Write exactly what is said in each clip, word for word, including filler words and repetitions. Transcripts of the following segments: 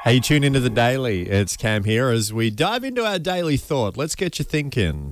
Hey, you tune into The Daily. It's Cam here as we dive into our daily thought. Let's get you thinking.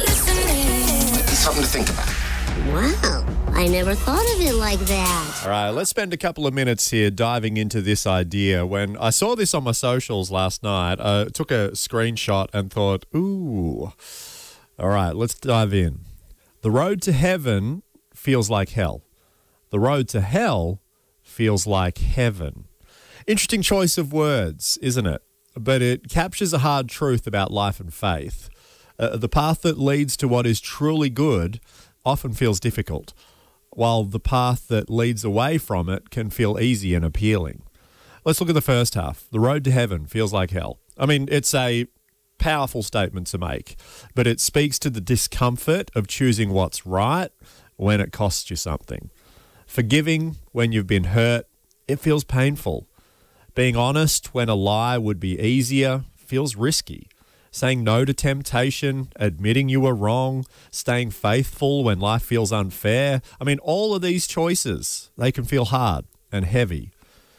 Something to think about. Wow, I never thought of it like that. All right, let's spend a couple of minutes here diving into this idea. When I saw this on my socials last night, I took a screenshot and thought, ooh. All right, let's dive in. The road to heaven feels like hell. The road to hell feels like heaven. Interesting choice of words, isn't it? But it captures a hard truth about life and faith. Uh, the path that leads to what is truly good often feels difficult, while the path that leads away from it can feel easy and appealing. Let's look at the first half. The road to heaven feels like hell. I mean, it's a powerful statement to make, but it speaks to the discomfort of choosing what's right when it costs you something. Forgiving when you've been hurt, it feels painful. Being honest when a lie would be easier feels risky. Saying no to temptation, admitting you were wrong, staying faithful when life feels unfair. I mean, all of these choices, they can feel hard and heavy.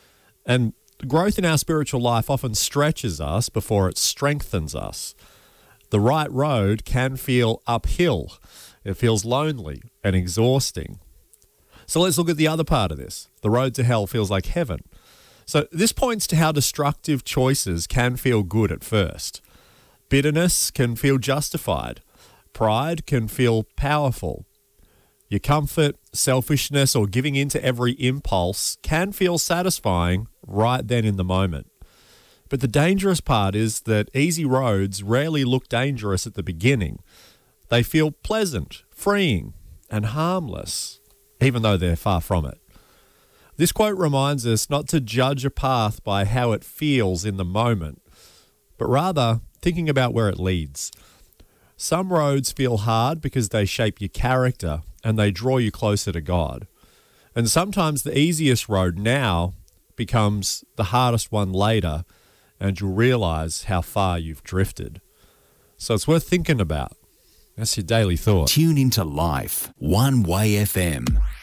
And growth in our spiritual life often stretches us before it strengthens us. The right road can feel uphill. It feels lonely and exhausting. So let's look at the other part of this. The road to hell feels like heaven. So this points to how destructive choices can feel good at first. Bitterness can feel justified. Pride can feel powerful. Your comfort, selfishness, or giving in to every impulse can feel satisfying right then in the moment. But the dangerous part is that easy roads rarely look dangerous at the beginning. They feel pleasant, freeing, and harmless, even though they're far from it. This quote reminds us not to judge a path by how it feels in the moment, but rather thinking about where it leads. Some roads feel hard because they shape your character and they draw you closer to God. And sometimes the easiest road now becomes the hardest one later, and you'll realize how far you've drifted. So it's worth thinking about. That's your daily thought. Tune into Life, One Way F M.